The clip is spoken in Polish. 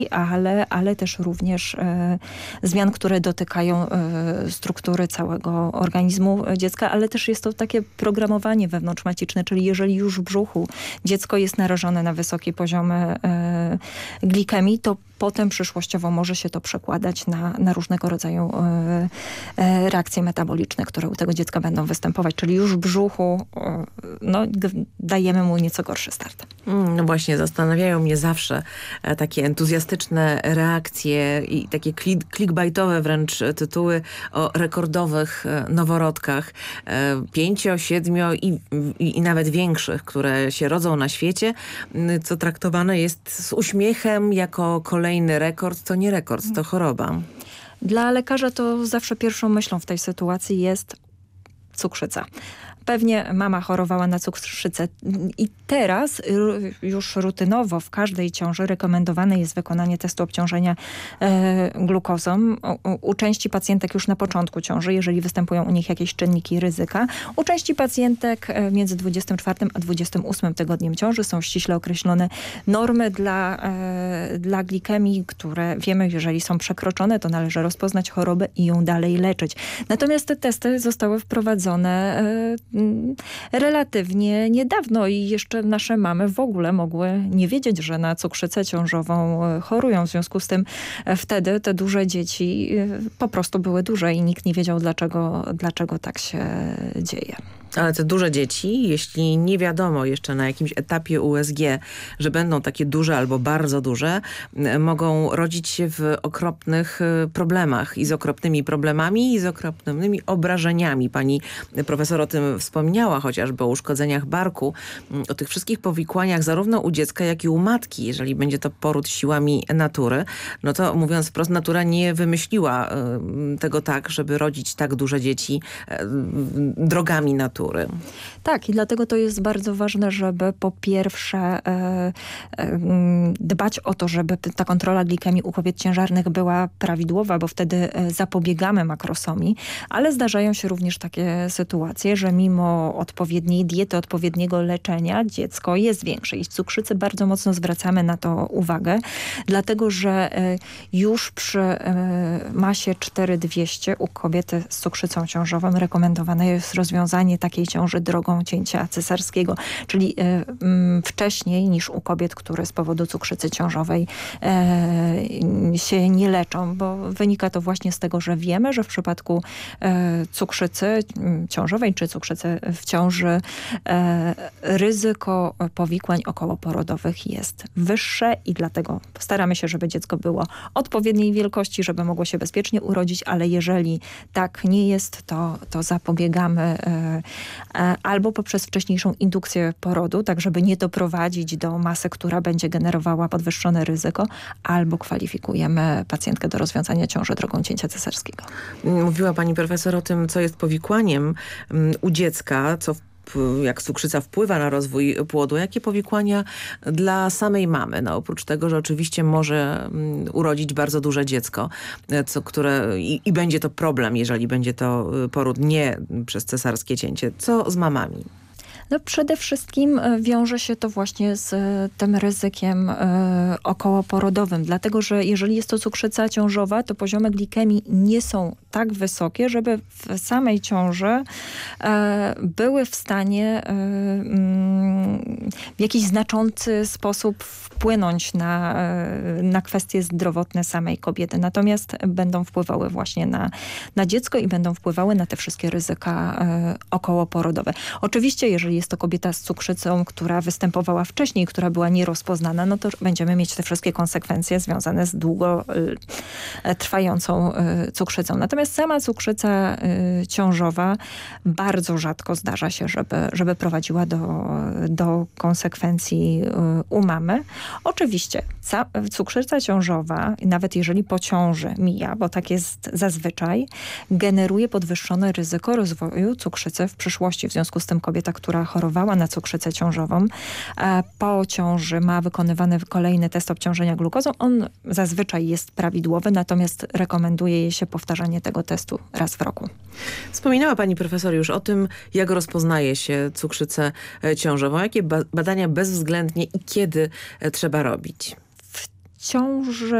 ale też również zmian, które dotykają struktury całego organizmu dziecka, ale też jest to takie programowanie wewnątrzmaciczne, czyli jeżeli już w brzuchu dziecko jest narażone na wysokie poziomy glikemii, to potem przyszłościowo może się to przekładać na różnego rodzaju reakcje metaboliczne, które u tego dziecka będą występować. Czyli już w brzuchu dajemy mu nieco gorszy start. No właśnie, zastanawiają mnie zawsze takie entuzjastyczne reakcje i takie clickbaitowe wręcz tytuły o rekordowych noworodkach, 5, 7 i nawet większych, które się rodzą na świecie, co traktowane jest z uśmiechem jako kolejny rekord. To nie rekord, to choroba. Dla lekarza to zawsze pierwszą myślą w tej sytuacji jest cukrzyca. Pewnie mama chorowała na cukrzycę i teraz już rutynowo w każdej ciąży rekomendowane jest wykonanie testu obciążenia glukozą. U części pacjentek już na początku ciąży, jeżeli występują u nich jakieś czynniki ryzyka. U części pacjentek między 24 a 28 tygodniem ciąży są ściśle określone normy dla glikemii, które wiemy, jeżeli są przekroczone, to należy rozpoznać chorobę i ją dalej leczyć. Natomiast te testy zostały wprowadzone relatywnie niedawno i jeszcze nasze mamy w ogóle mogły nie wiedzieć, że na cukrzycę ciążową chorują. W związku z tym wtedy te duże dzieci po prostu były duże i nikt nie wiedział, dlaczego tak się dzieje. Ale te duże dzieci, jeśli nie wiadomo jeszcze na jakimś etapie USG, że będą takie duże albo bardzo duże, mogą rodzić się w okropnych problemach i z okropnymi problemami i z okropnymi obrażeniami. Pani profesor o tym wspomniała, chociażby o uszkodzeniach barku, o tych wszystkich powikłaniach zarówno u dziecka, jak i u matki. Jeżeli będzie to poród siłami natury, no to mówiąc wprost, natura nie wymyśliła tego tak, żeby rodzić tak duże dzieci drogami natury. Tak, i dlatego to jest bardzo ważne, żeby po pierwsze dbać o to, żeby ta kontrola glikemii u kobiet ciężarnych była prawidłowa, bo wtedy zapobiegamy makrosomii, ale zdarzają się również takie sytuacje, że mimo odpowiedniej diety, odpowiedniego leczenia dziecko jest większe i w cukrzycy bardzo mocno zwracamy na to uwagę, dlatego że już przy masie 4200 u kobiety z cukrzycą ciążową rekomendowane jest rozwiązanie takiej ciąży drogą cięcia cesarskiego, czyli wcześniej niż u kobiet, które z powodu cukrzycy ciążowej się nie leczą, bo wynika to właśnie z tego, że wiemy, że w przypadku cukrzycy ciążowej czy cukrzycy w ciąży ryzyko powikłań okołoporodowych jest wyższe i dlatego staramy się, żeby dziecko było odpowiedniej wielkości, żeby mogło się bezpiecznie urodzić, ale jeżeli tak nie jest, to zapobiegamy albo poprzez wcześniejszą indukcję porodu, tak żeby nie doprowadzić do masy, która będzie generowała podwyższone ryzyko, albo kwalifikujemy pacjentkę do rozwiązania ciąży drogą cięcia cesarskiego. Mówiła pani profesor o tym, co jest powikłaniem u dziecka, jak cukrzyca wpływa na rozwój płodu, jakie powikłania dla samej mamy. No, oprócz tego, że oczywiście może urodzić bardzo duże dziecko, i będzie to problem, jeżeli będzie to poród nie przez cesarskie cięcie. Co z mamami? No przede wszystkim wiąże się to właśnie z tym ryzykiem okołoporodowym, dlatego że jeżeli jest to cukrzyca ciążowa, to poziomy glikemii nie są tak wysokie, żeby w samej ciąży były w stanie w jakiś znaczący sposób wpłynąć na kwestie zdrowotne samej kobiety. Natomiast będą wpływały właśnie na dziecko i będą wpływały na te wszystkie ryzyka okołoporodowe. Oczywiście, jeżeli jest to kobieta z cukrzycą, która występowała wcześniej, która była nierozpoznana, no to będziemy mieć te wszystkie konsekwencje związane z długo trwającą cukrzycą. Natomiast sama cukrzyca ciążowa bardzo rzadko zdarza się, żeby prowadziła do konsekwencji u mamy. Oczywiście cukrzyca ciążowa, nawet jeżeli po ciąży mija, bo tak jest zazwyczaj, generuje podwyższone ryzyko rozwoju cukrzycy w przyszłości. W związku z tym kobieta, która chorowała na cukrzycę ciążową, po ciąży ma wykonywany kolejny test obciążenia glukozą. On zazwyczaj jest prawidłowy, natomiast rekomenduje jej się powtarzanie tego testu raz w roku. Wspominała pani profesor już o tym, jak rozpoznaje się cukrzycę ciążową. Jakie badania bezwzględnie i kiedy trzeba robić? ciąży